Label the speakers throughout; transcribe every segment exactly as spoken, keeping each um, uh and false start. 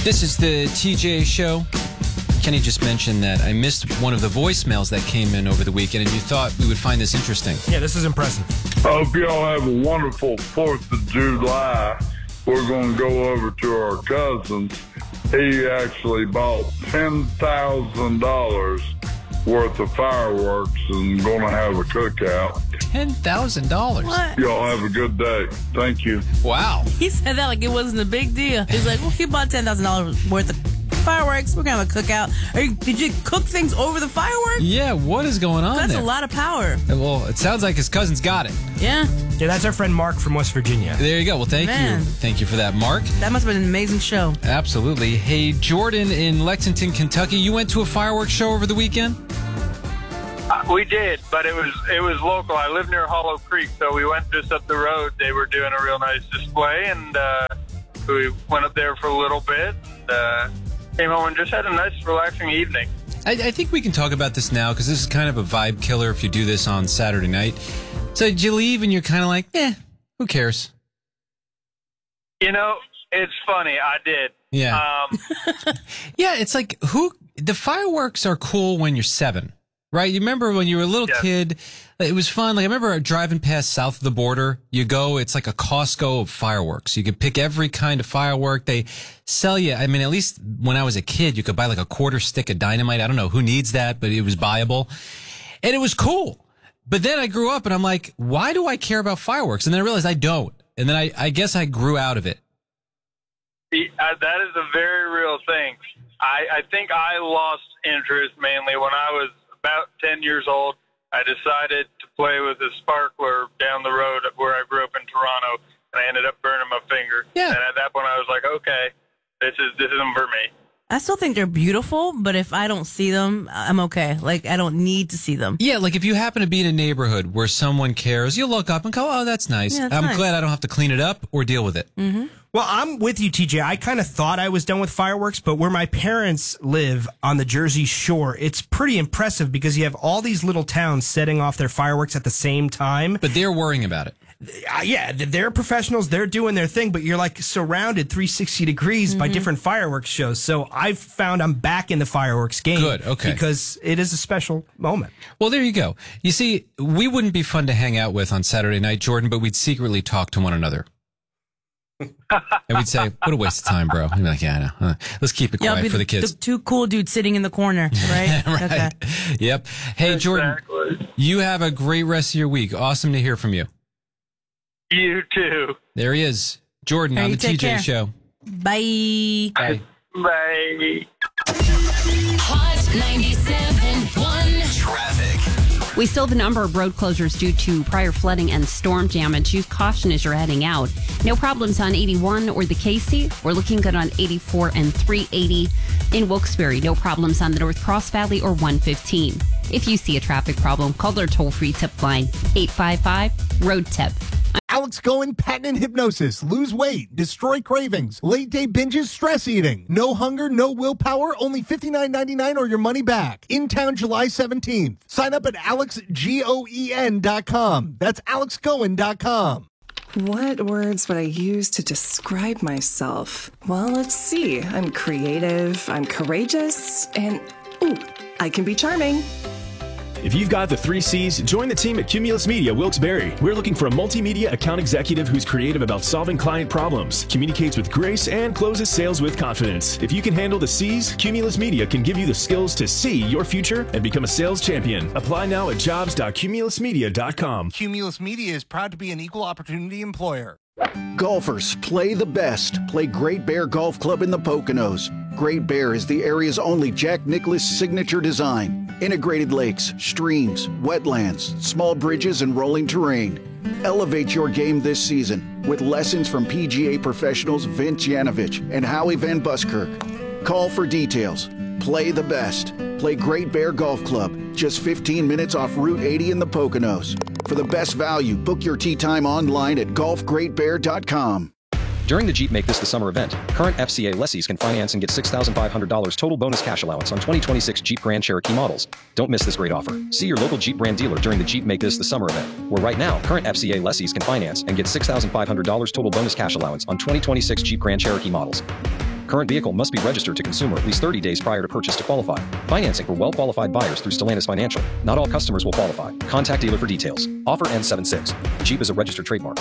Speaker 1: This is the T J Show. Kenny just mentioned that I missed one of the voicemails that came in over the weekend, and you thought we would find this interesting.
Speaker 2: Yeah, this is impressive.
Speaker 3: I hope y'all have a wonderful fourth of July. We're going to go over to our cousin's. He actually bought ten thousand dollars worth of fireworks and going to have a cookout.
Speaker 1: ten thousand dollars?
Speaker 4: What?
Speaker 3: Y'all have a good day. Thank you.
Speaker 1: Wow.
Speaker 4: He said that like it wasn't a big deal. He's like, well, he bought ten thousand dollars worth of fireworks. We're going to have a cookout. Are you, did you cook things over the fireworks?
Speaker 1: Yeah, what is going on
Speaker 4: That's
Speaker 1: there?
Speaker 4: a lot of power.
Speaker 1: Well, it sounds like his cousin's got it.
Speaker 4: Yeah.
Speaker 2: Yeah, that's our friend Mark from West Virginia.
Speaker 1: There you go. Well, thank
Speaker 4: Man.
Speaker 1: you. Thank you for that, Mark.
Speaker 4: That must have been an amazing show.
Speaker 1: Absolutely. Hey, Jordan in Lexington, Kentucky, you went to a fireworks show over the weekend?
Speaker 5: Uh, we did, but it was it was local. I live near Hollow Creek, so we went just up the road. They were doing a real nice display, and uh, we went up there for a little bit, and uh, came home and just had a nice, relaxing evening.
Speaker 1: I, I think we can talk about this now because this is kind of a vibe killer if you do this on Saturday night. So you leave and you're kind of like, eh, who cares?
Speaker 5: You know, it's funny. I did.
Speaker 1: Yeah.
Speaker 5: Um,
Speaker 1: Yeah, it's like, who, the fireworks are cool when you're seven, right? You remember when you were a little
Speaker 5: Yes.
Speaker 1: kid, it was fun. Like, I remember driving past south of the border. You go, it's like a Costco of fireworks. You could pick every kind of firework. They sell you, I mean, at least when I was a kid, you could buy like a quarter stick of dynamite. I don't know who needs that, but it was buyable. And it was cool. But then I grew up and I'm like, why do I care about fireworks? And then I realized I don't. And then I, I guess I grew out of it.
Speaker 5: the- uh, that is a very real thing. I, I think I lost interest mainly when I was about ten years old. I decided to play with a sparkler down the road where I grew up in Toronto, and I ended up burning my finger.
Speaker 1: Yeah.
Speaker 5: And at that point, I was like, okay, this is this isn't for me.
Speaker 4: I still think they're beautiful, but if I don't see them, I'm okay. Like, I don't need to see them.
Speaker 1: Yeah, like if you happen to be in a neighborhood where someone cares, you'll look up and go, oh, that's nice.
Speaker 4: Yeah, that's
Speaker 1: I'm
Speaker 4: nice.
Speaker 1: glad I don't have to clean it up or deal with it.
Speaker 4: Mm-hmm.
Speaker 2: Well, I'm with you, T J. I kind of thought I was done with fireworks, but where my parents live on the Jersey Shore, it's pretty impressive because you have all these little towns setting off their fireworks at the same time.
Speaker 1: But they're worrying about it.
Speaker 2: Uh, yeah, they're professionals. They're doing their thing, but you're like surrounded three hundred sixty degrees by different fireworks shows. So I've found I'm back in the fireworks game.
Speaker 1: Good, okay.
Speaker 2: Because it is a special moment.
Speaker 1: Well, there you go. You see, we wouldn't be fun to hang out with on Saturday night, Jordan, but we'd secretly talk to one another. And we'd say, what a waste of time, bro. And we'd be like, yeah, I know. Uh, Let's keep it
Speaker 4: Yeah, I'll
Speaker 1: quiet
Speaker 4: be
Speaker 1: for the
Speaker 4: the,
Speaker 1: kids.
Speaker 4: the two cool dudes sitting in the corner, right?
Speaker 1: right.
Speaker 4: Okay.
Speaker 1: Yep. Hey, Jordan,
Speaker 5: Exactly.
Speaker 1: you have a great rest of your week. Awesome to hear from you.
Speaker 5: You too.
Speaker 1: There he is. Jordan
Speaker 4: Hey,
Speaker 1: on
Speaker 4: you
Speaker 1: the T
Speaker 4: take
Speaker 1: J
Speaker 4: care.
Speaker 1: Show.
Speaker 4: Bye.
Speaker 1: Bye.
Speaker 5: Bye.
Speaker 6: Hot ninety-seven point one.
Speaker 7: Traffic.
Speaker 6: We still have a number of road closures due to prior flooding and storm damage. Use caution as you're heading out. No problems on eighty-one or the Casey. We're looking good on eighty-four and three eighty in Wilkes-Barre. No problems on the North Cross Valley or one fifteen. If you see a traffic problem, call their toll-free tip line, eight five five, road tip.
Speaker 8: Alex Cohen, patent and hypnosis, lose weight, destroy cravings, late day binges, stress eating, no hunger, no willpower, only fifty-nine ninety-nine or your money back. In town July seventeenth. Sign up at alex goen dot com. That's alex cohen dot com.
Speaker 9: What words would I use to describe myself? Well, let's see. I'm creative, I'm courageous, and ooh, I can be charming.
Speaker 10: If you've got the three C's, join the team at Cumulus Media Wilkes-Barre. We're looking for a multimedia account executive who's creative about solving client problems, communicates with grace, and closes sales with confidence. If you can handle the C's, Cumulus Media can give you the skills to see your future and become a sales champion. Apply now at jobs dot cumulus media dot com.
Speaker 8: Cumulus Media is proud to be an equal opportunity employer.
Speaker 11: Golfers, play the best. Play Great Bear Golf Club in the Poconos. Great Bear is the area's only Jack Nicklaus signature design. Integrated lakes, streams, wetlands, small bridges, and rolling terrain. Elevate your game this season with lessons from P G A professionals Vince Yanovich and Howie Van Buskirk. Call for details. Play the best. Play Great Bear Golf Club, just fifteen minutes off Route eighty in the Poconos. For the best value, book your tee time online at golf great bear dot com.
Speaker 12: During the Jeep Make This the Summer event, current F C A lessees can finance and get six thousand five hundred dollars total bonus cash allowance on twenty twenty-six Jeep Grand Cherokee models. Don't miss this great offer. See your local Jeep brand dealer during the Jeep Make This the Summer event, where right now, current F C A lessees can finance and get six thousand five hundred dollars total bonus cash allowance on twenty twenty-six Jeep Grand Cherokee models. Current vehicle must be registered to consumer at least thirty days prior to purchase to qualify. Financing for well-qualified buyers through Stellantis Financial. Not all customers will qualify. Contact dealer for details. Offer ends seven six. Jeep is a registered trademark.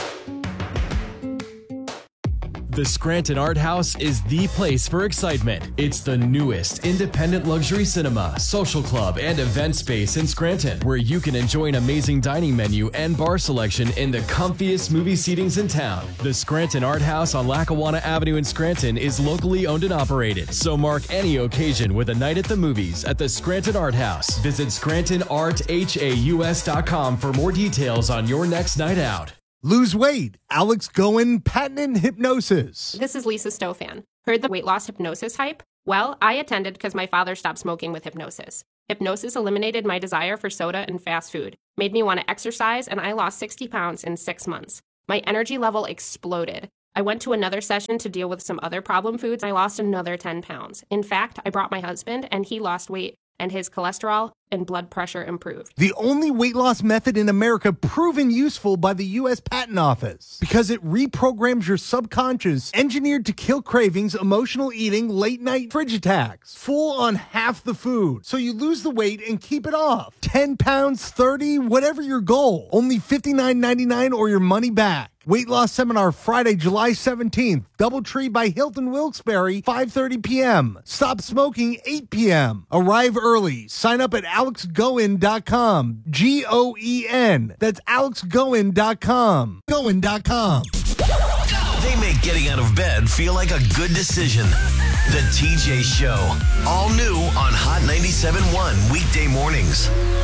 Speaker 7: The Scranton Art House is the place for excitement. It's the newest independent luxury cinema, social club, and event space in Scranton, where you can enjoy an amazing dining menu and bar selection in the comfiest movie seatings in town. The Scranton Art House on Lackawanna Avenue in Scranton is locally owned and operated, so mark any occasion with a night at the movies at the Scranton Art House. Visit scranton art haus dot com for more details on your next night out.
Speaker 8: Lose weight. Alex Goen, patented hypnosis.
Speaker 13: This is Lisa Stofan. Heard the weight loss hypnosis hype? Well, I attended because my father stopped smoking with hypnosis. Hypnosis eliminated my desire for soda and fast food, made me want to exercise, and I lost sixty pounds in six months. My energy level exploded. I went to another session to deal with some other problem foods, and I lost another ten pounds. In fact, I brought my husband, and he lost weight, and his cholesterol and blood pressure improved.
Speaker 8: The only weight loss method in America proven useful by the U S Patent Office because it reprograms your subconscious, engineered to kill cravings, emotional eating, late night fridge attacks, full on half the food. So you lose the weight and keep it off. ten pounds, thirty, whatever your goal. Only fifty-nine ninety-nine or your money back. Weight loss seminar Friday, July seventeenth. Doubletree by Hilton Wilkes-Barre, five thirty p.m. Stop smoking, eight p.m. Arrive early. Sign up at alex goen dot com. G O E N. That's alex goen dot com. Goen dot com.
Speaker 14: They make getting out of bed feel like a good decision. The T J Show. All new on Hot ninety-seven point one weekday mornings.